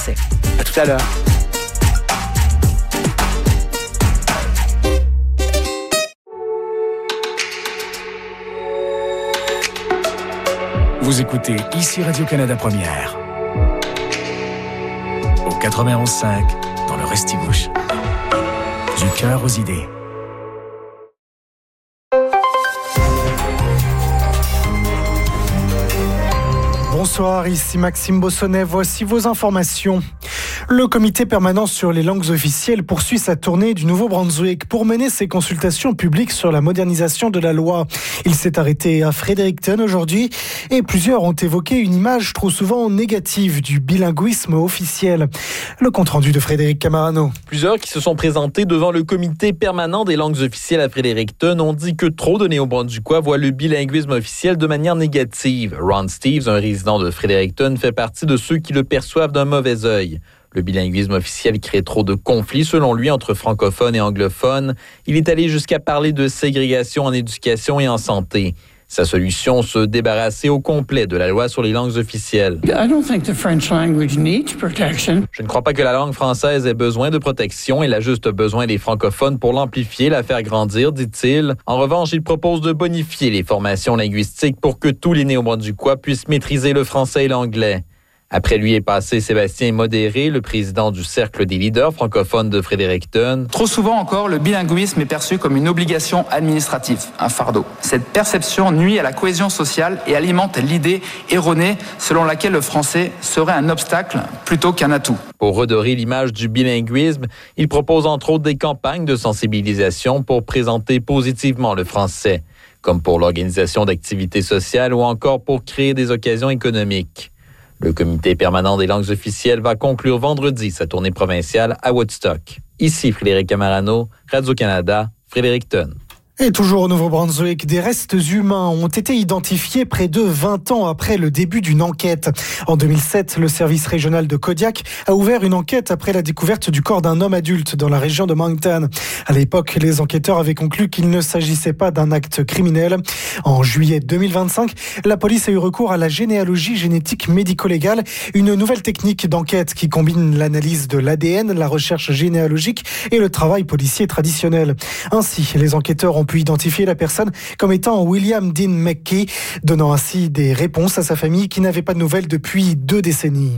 À tout à l'heure. Vous écoutez ici Radio-Canada Première. Au 91.5, dans le Restigouche. Du cœur aux idées. Bonsoir, ici Maxime Bossonnet. Voici vos informations. Le comité permanent sur les langues officielles poursuit sa tournée du Nouveau-Brunswick pour mener ses consultations publiques sur la modernisation de la loi. Il s'est arrêté à Fredericton aujourd'hui et plusieurs ont évoqué une image trop souvent négative du bilinguisme officiel. Le compte-rendu de Frédéric Camarano. Plusieurs qui se sont présentés devant le comité permanent des langues officielles à Fredericton ont dit que trop de Néo-Brunswickois voient le bilinguisme officiel de manière négative. Ron Steves, un résident de Fredericton, fait partie de ceux qui le perçoivent d'un mauvais œil. Le bilinguisme officiel crée trop de conflits, selon lui, entre francophones et anglophones. Il est allé jusqu'à parler de ségrégation en éducation et en santé. Sa solution, se débarrasser au complet de la loi sur les langues officielles. I don't think the French language needs protection. Je ne crois pas que la langue française ait besoin de protection. Elle a juste besoin des francophones pour l'amplifier, la faire grandir, dit-il. En revanche, il propose de bonifier les formations linguistiques pour que tous les Néo-Brunswickois puissent maîtriser le français et l'anglais. Après lui est passé Sébastien Modéré, le président du Cercle des leaders francophones de Fredericton. Trop souvent encore, le bilinguisme est perçu comme une obligation administrative, un fardeau. Cette perception nuit à la cohésion sociale et alimente l'idée erronée selon laquelle le français serait un obstacle plutôt qu'un atout. Pour redorer l'image du bilinguisme, il propose entre autres des campagnes de sensibilisation pour présenter positivement le français, comme pour l'organisation d'activités sociales ou encore pour créer des occasions économiques. Le comité permanent des langues officielles va conclure vendredi sa tournée provinciale à Woodstock. Ici Frédéric Camarano, Radio-Canada, Fredericton. Et toujours au Nouveau-Brunswick, des restes humains ont été identifiés près de 20 ans après le début d'une enquête. En 2007, le service régional de Kodiak a ouvert une enquête après la découverte du corps d'un homme adulte dans la région de Moncton. À l'époque, les enquêteurs avaient conclu qu'il ne s'agissait pas d'un acte criminel. En juillet 2025, la police a eu recours à la généalogie génétique médico-légale, une nouvelle technique d'enquête qui combine l'analyse de l'ADN, la recherche généalogique et le travail policier traditionnel. Ainsi, les enquêteurs ont pu identifier la personne comme étant William Dean McKay, donnant ainsi des réponses à sa famille qui n'avait pas de nouvelles depuis 2 décennies.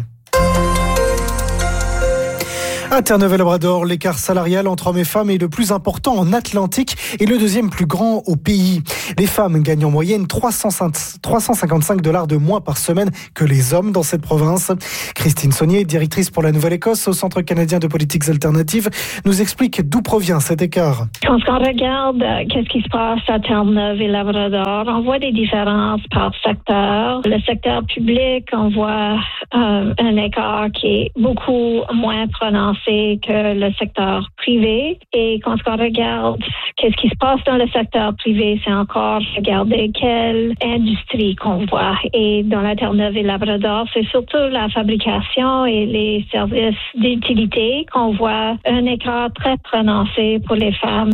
À Terre-Neuve-Labrador, l'écart salarial entre hommes et femmes est le plus important en Atlantique et le deuxième plus grand au pays. Les femmes gagnent en moyenne $355 de moins par semaine que les hommes dans cette province. Christine Saunier, directrice pour la Nouvelle-Écosse au Centre canadien de politiques alternatives, nous explique d'où provient cet écart. Quand on regarde qu'est-ce qui se passe à Terre-Neuve et Labrador, on voit des différences par secteur. Le secteur public, on voit un écart qui est beaucoup moins prononcé que le secteur privé. Et quand on regarde qu'est-ce qui se passe dans le secteur privé, c'est encore regarder quelle industrie qu'on voit. Et dans la Terre-Neuve et Labrador, c'est surtout la fabrication et les services d'utilité qu'on voit un écart très prononcé pour les femmes.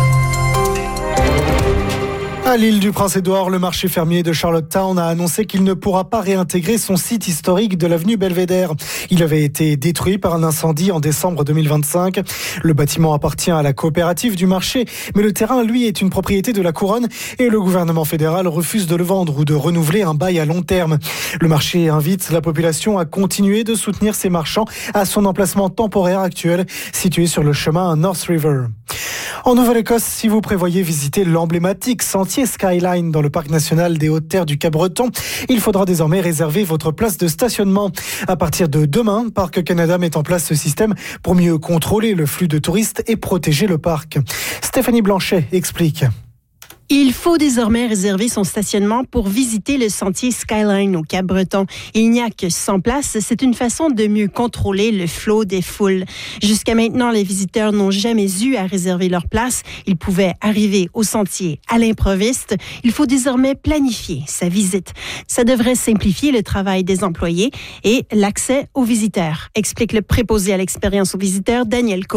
À l'île du Prince-Édouard, le marché fermier de Charlottetown a annoncé qu'il ne pourra pas réintégrer son site historique de l'avenue Belvédère. Il avait été détruit par un incendie en décembre 2025. Le bâtiment appartient à la coopérative du marché, mais le terrain, lui, est une propriété de la couronne et le gouvernement fédéral refuse de le vendre ou de renouveler un bail à long terme. Le marché invite la population à continuer de soutenir ses marchands à son emplacement temporaire actuel, situé sur le chemin North River. En Nouvelle-Écosse, si vous prévoyez visiter l'emblématique sentier Skyline dans le parc national des Hautes-Terres du Cap-Breton, il faudra désormais réserver votre place de stationnement. À partir de demain, Parc Canada met en place ce système pour mieux contrôler le flux de touristes et protéger le parc. Stéphanie Blanchet explique. Il faut désormais réserver son stationnement pour visiter le sentier Skyline au Cap-Breton. Il n'y a que 100 places. C'est une façon de mieux contrôler le flot des foules. Jusqu'à maintenant, les visiteurs n'ont jamais eu à réserver leur place. Ils pouvaient arriver au sentier à l'improviste. Il faut désormais planifier sa visite. Ça devrait simplifier le travail des employés et l'accès aux visiteurs, explique le préposé à l'expérience aux visiteurs, Daniel Comeau.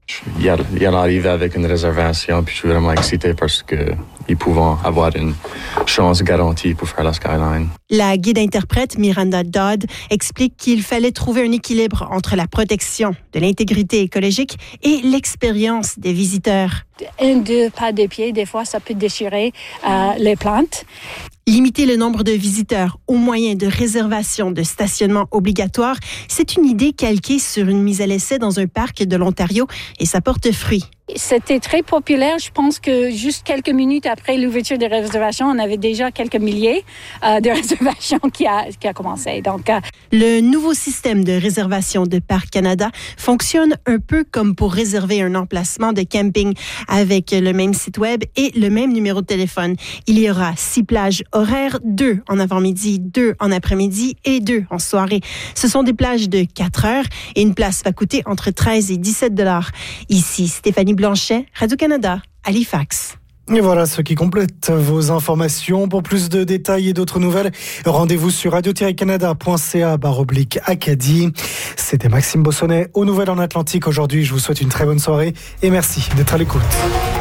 Il y arrivé avec une réservation, puis je suis vraiment excité parce qu'ils pouvaient avoir une chance garantie pour faire la Skyline. La guide-interprète Miranda Dodd explique qu'il fallait trouver un équilibre entre la protection de l'intégrité écologique et l'expérience des visiteurs. 1-2 pas de pied, des fois, ça peut déchirer les plantes. Limiter le nombre de visiteurs au moyen de réservation de stationnement obligatoire, c'est une idée calquée sur une mise à l'essai dans un parc de l'Ontario et ça porte fruit. C'était très populaire. Je pense que juste quelques minutes après l'ouverture des réservations, on avait déjà quelques milliers de réservations qui a commencé. Donc, le nouveau système de réservation de Parc Canada fonctionne un peu comme pour réserver un emplacement de camping avec le même site web et le même numéro de téléphone. Il y aura 6 plages horaires, 2 en avant-midi, 2 en après-midi et 2 en soirée. Ce sont des plages de 4 heures et une place va coûter entre 13 et 17 $. Ici, Stéphanie Blanchet, Radio-Canada, Halifax. Et voilà ce qui complète vos informations. Pour plus de détails et d'autres nouvelles, rendez-vous sur radio-canada.ca/Acadie. C'était Maxime Bossonnet aux Nouvelles en Atlantique aujourd'hui. Je vous souhaite une très bonne soirée et merci d'être à l'écoute.